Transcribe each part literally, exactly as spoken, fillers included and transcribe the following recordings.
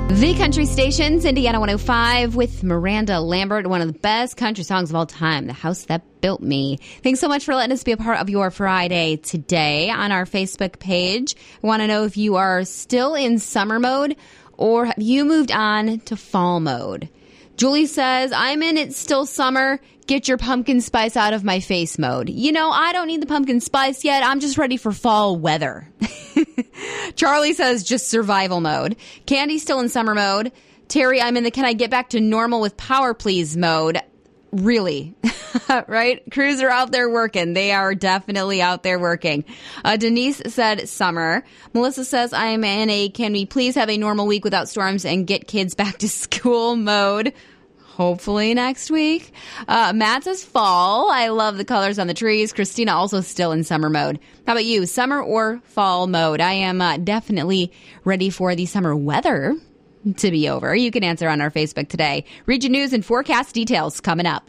The Country Station's Indiana one oh five with Miranda Lambert, one of the best country songs of all time, The House That Built Me. Thanks so much for letting us be a part of your Friday today on our Facebook page. I want to know if you are still in summer mode or have you moved on to fall mode? Julie says, I'm in It's Still Summer. Get your pumpkin spice out of my face mode. You know, I don't need the pumpkin spice yet. I'm just ready for fall weather. Charlie says just survival mode. Candy's still in summer mode. Terry, I'm in the can I get back to normal with power please mode. Really? Right? Crews are out there working. They are definitely out there working. Uh, Denise said summer. Melissa says I'm in a can we please have a normal week without storms and get kids back to school mode. Hopefully next week. Uh, Matt says fall. I love the colors on the trees. Christina also still in summer mode. How about you? Summer or fall mode? I am uh, definitely ready for the summer weather to be over. You can answer on our Facebook today. Region news and forecast details coming up.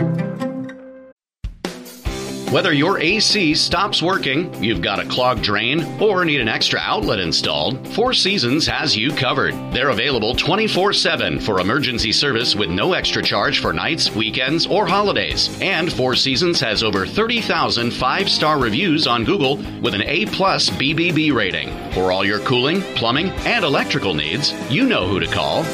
Whether your A C stops working, you've got a clogged drain, or need an extra outlet installed, Four Seasons has you covered. They're available twenty-four seven for emergency service with no extra charge for nights, weekends, or holidays. And Four Seasons has over thirty thousand five-star reviews on Google with an A plus B B B rating. For all your cooling, plumbing, and electrical needs, you know who to call.